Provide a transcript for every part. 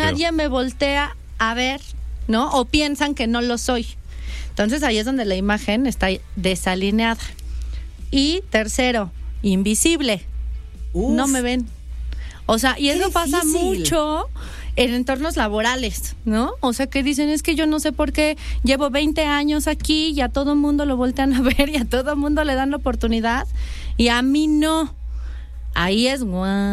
nadie me voltea a ver, ¿no? O piensan que no lo soy. Entonces ahí es donde la imagen está desalineada. Y tercero, invisible. No me ven. O sea, y eso pasa mucho en entornos laborales, ¿no? O sea, que dicen, es que yo no sé por qué llevo 20 años aquí y a todo mundo lo voltean a ver y a todo mundo le dan la oportunidad y a mí no. Ahí es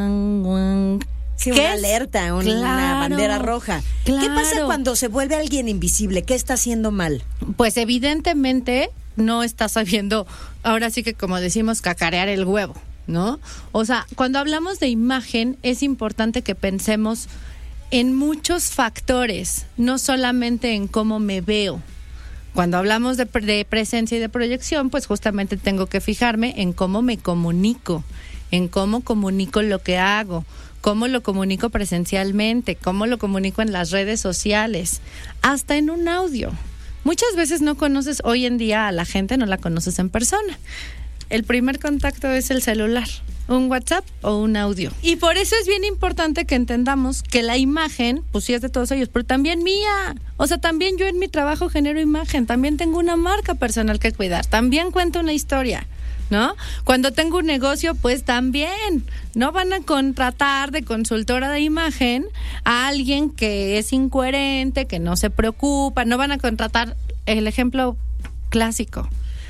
guan. Sí, una alerta, una bandera roja. Claro. ¿Qué pasa cuando se vuelve alguien invisible? ¿Qué está haciendo mal? Pues evidentemente no está sabiendo, ahora sí que como decimos, cacarear el huevo, ¿no? O sea, cuando hablamos de imagen es importante que pensemos en muchos factores, no solamente en cómo me veo. Cuando hablamos de presencia y de proyección, pues justamente tengo que fijarme en cómo me comunico, en cómo comunico lo que hago, cómo lo comunico presencialmente, cómo lo comunico en las redes sociales, hasta en un audio. Muchas veces no conoces hoy en día a la gente, no la conoces en persona. El primer contacto es el celular, un WhatsApp o un audio. Y por eso es bien importante que entendamos que la imagen, pues sí es de todos ellos, pero también mía. O sea, también yo en mi trabajo genero imagen, también tengo una marca personal que cuidar, también cuento una historia, ¿no? Cuando tengo un negocio, pues también no van a contratar de consultora de imagen a alguien que es incoherente, que no se preocupa, no van a contratar, el ejemplo clásico,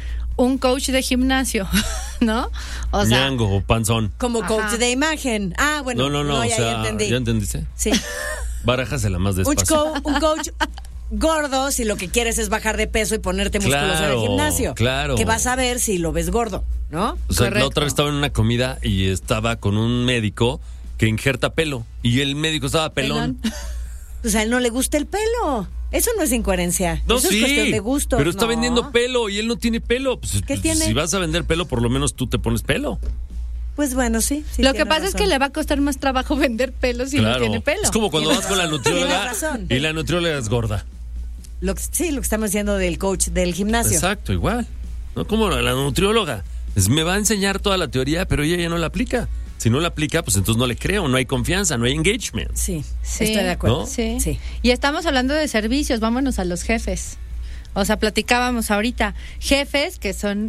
un coach de gimnasio, ¿no? O sea, ñango o panzón. Como coach de imagen. Ah, bueno. No, ya, o sea, ya entendí. ¿ya entendiste? Sí. Barájasela más despacio. Un coach gordo, si lo que quieres es bajar de peso y ponerte musculoso en el gimnasio. Claro. Que vas a ver si lo ves gordo, ¿no? O sea, Correcto. la otra vez estaba en una comida y estaba con un médico que injerta pelo. Y el médico estaba pelón. Pues a él no le gusta el pelo. Eso no es incoherencia. No, eso sí, es cuestión de gusto. pero está vendiendo pelo y él no tiene pelo. Pues, ¿Qué tiene? Si vas a vender pelo, por lo menos tú te pones pelo. Pues bueno, sí. lo que pasa es que le va a costar más trabajo vender pelo si no tiene pelo. Es como cuando vas con la nutrióloga Tienes razón. y la nutrióloga es gorda. Lo que estamos diciendo del coach del gimnasio. Exacto, igual. No como la nutrióloga. Me va a enseñar toda la teoría, pero ella ya no la aplica. Si no la aplica, pues entonces no le creo, no hay confianza, no hay engagement. Sí, estoy de acuerdo. ¿No? Sí. Y estamos hablando de servicios, vámonos a los jefes. O sea, platicábamos ahorita, jefes que son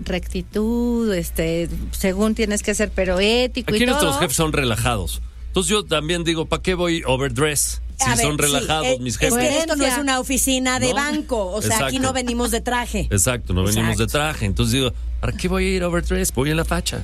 rectitud, según tienes que ser, pero ético. Aquí y todo. nuestros jefes son relajados. Entonces yo también digo, ¿para qué voy overdress? Si A ver, son relajados mis jefes. Es que esto no es una oficina de ¿No? banco, o sea, Exacto. aquí no venimos de traje. Exacto, no venimos de traje. Entonces digo, ¿para qué voy a ir overdress? Voy en la facha,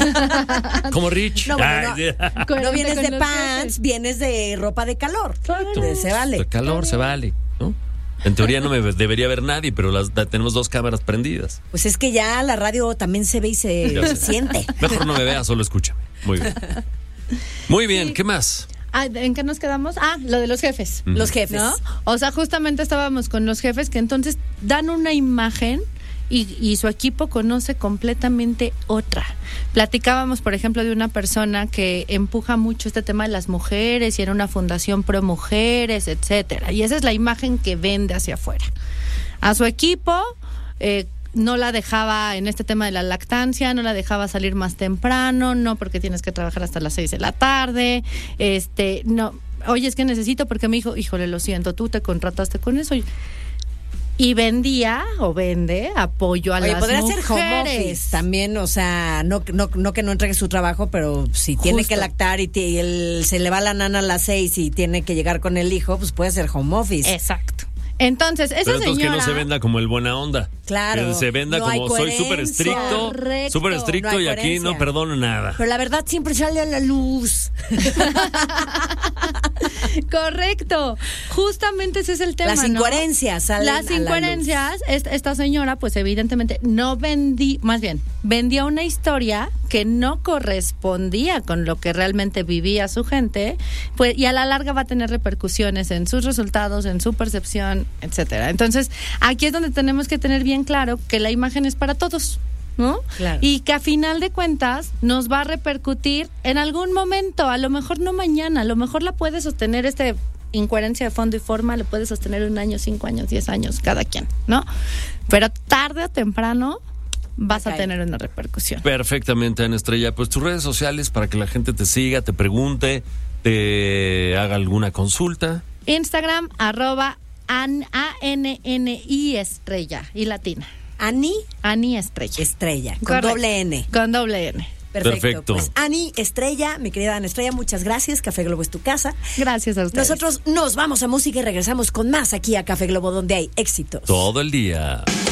¿no? Como Rich. No, bueno, Ay, No vienes con de los pants, jefes. vienes de ropa de calor. Exacto. Se vale. De calor se vale, ¿no? En teoría no me debería ver nadie, pero tenemos 2 cámaras prendidas. Pues es que ya la radio también se ve y se Ya sé. siente. Mejor no me veas, solo escúchame. Muy bien. Muy bien, ¿qué más? ¿En qué nos quedamos? Lo de los jefes. Los jefes. ¿No? O sea, justamente estábamos con los jefes que entonces dan una imagen y su equipo conoce completamente otra. Platicábamos, por ejemplo, de una persona que empuja mucho este tema de las mujeres y era una fundación pro mujeres, etcétera. Y esa es la imagen que vende hacia afuera. A su equipo no la dejaba en este tema de la lactancia, no la dejaba salir más temprano, no porque tienes que trabajar hasta las 6 de la tarde, no, oye, es que necesito porque mi hijo, híjole, lo siento, tú te contrataste con eso. Y vendía o vende apoyo a las podría mujeres. ser home office también, o sea, no que no entregue su trabajo, pero si tiene que lactar y se le va la nana a las 6 y tiene que llegar con el hijo, pues puede ser home office. Exacto. Entonces, esa Pero entonces señora... que no se venda como el buena onda. Claro. Que se venda No hay como soy súper coherencia. estricto No hay y aquí coherencia. no perdono nada. Pero la verdad siempre sale a la luz. Correcto. Justamente ese es el tema, Las ¿no? incoherencias salen Las a la incoherencias, esta señora, pues evidentemente vendía una historia que no correspondía con lo que realmente vivía su gente, pues, y a la larga va a tener repercusiones en sus resultados, en su percepción, etcétera. Entonces, aquí es donde tenemos que tener bien claro que la imagen es para todos, ¿no? Claro. Y que a final de cuentas nos va a repercutir en algún momento, a lo mejor no mañana, a lo mejor la puede sostener incoherencia de fondo y forma, le puede sostener 1 año, 5 años, 10 años, cada quien, ¿no? Pero tarde o temprano vas a tener una repercusión. Perfectamente, Ana Estrella. Pues tus redes sociales para que la gente te siga, te pregunte, te haga alguna consulta. Instagram, @ANNI estrella y latina. Ani Estrella. Estrella, con Correcto. doble N. Con doble N. Perfecto. Pues Ani Estrella, mi querida Ana Estrella, muchas gracias. Café Globo es tu casa. Gracias a ustedes. Nosotros nos vamos a música y regresamos con más aquí a Café Globo, donde hay éxitos. Todo el día.